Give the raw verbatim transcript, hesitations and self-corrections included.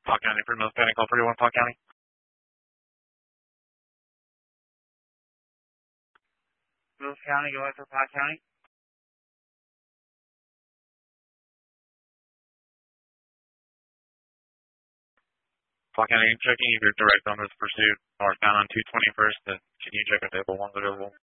Park County, for Mills County, call three one Park County. Mills County, go after Park County. Park County, checking if your direct on this pursuit northbound on two twenty-first, and can you check if they have a one available?